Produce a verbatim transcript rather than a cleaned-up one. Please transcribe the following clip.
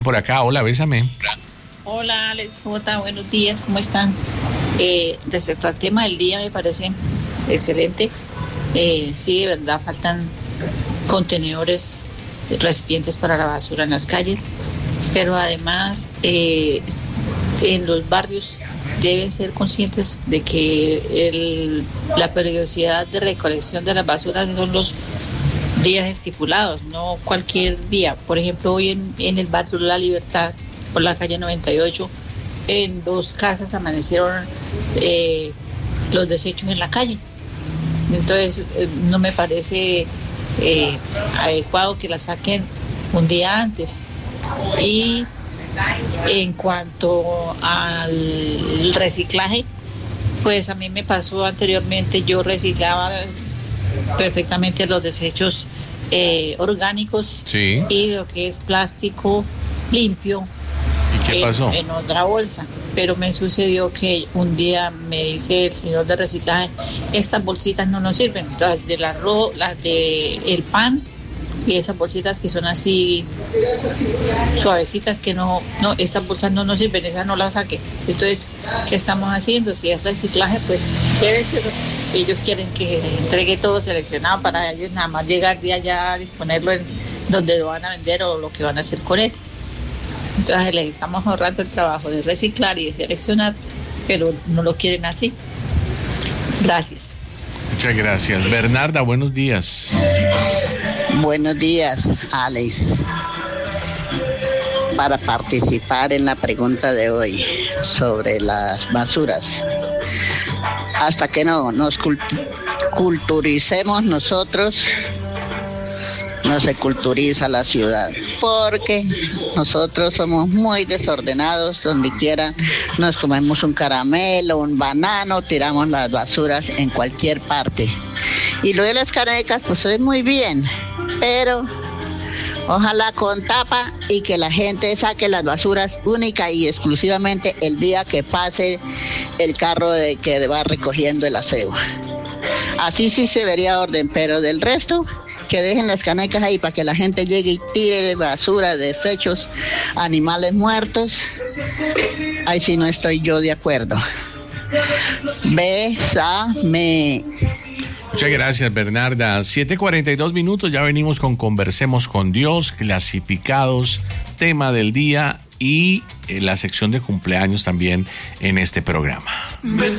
Por acá, hola, bésame. Hola, Alex J, buenos días, ¿cómo están? Eh, respecto al tema del día, me parece excelente. Eh, sí, de verdad, faltan contenedores, recipientes para la basura en las calles, pero además eh, en los barrios deben ser conscientes de que el, la periodicidad de recolección de las basuras son los días estipulados, no cualquier día. Por ejemplo, hoy en, en el barrio La Libertad, por la calle noventa y ocho, en dos casas amanecieron eh, los desechos en la calle. Entonces, eh, no me parece eh, adecuado que la saquen un día antes. Y en cuanto al reciclaje, pues a mí me pasó anteriormente, yo reciclaba perfectamente los desechos eh, orgánicos, sí, y lo que es plástico limpio. ¿Y qué en, pasó? En otra bolsa, pero me sucedió que un día me dice el señor de reciclaje, estas bolsitas no nos sirven, las del arroz, las de el pan y esas bolsitas que son así suavecitas, que no, no, estas bolsas no nos sirven, esas no las saque. Entonces, ¿qué estamos haciendo? Si es reciclaje, pues debe ser, ellos quieren que entregue todo seleccionado para ellos nada más llegar de allá a disponerlo en donde lo van a vender o lo que van a hacer con él. Entonces les estamos ahorrando el trabajo de reciclar y de seleccionar, pero no lo quieren así. Gracias. Muchas gracias. Bernarda, buenos días. Buenos días, Alex. Para participar en la pregunta de hoy sobre las basuras, hasta que no nos cult- culturicemos nosotros, no se culturiza la ciudad, porque nosotros somos muy desordenados. Donde quiera nos comemos un caramelo, un banano, tiramos las basuras en cualquier parte. Y lo de las canecas, pues es muy bien, pero ojalá con tapa y que la gente saque las basuras única y exclusivamente el día que pase el carro de que va recogiendo el aseo. Así sí se vería orden, pero del resto, que dejen las canecas ahí para que la gente llegue y tire basura, desechos, animales muertos. Ahí sí no estoy yo de acuerdo. Bésame. Muchas gracias, Bernarda. siete cuarenta y dos minutos, ya venimos con Conversemos con Dios, clasificados, tema del día y eh, la sección de cumpleaños también en este programa.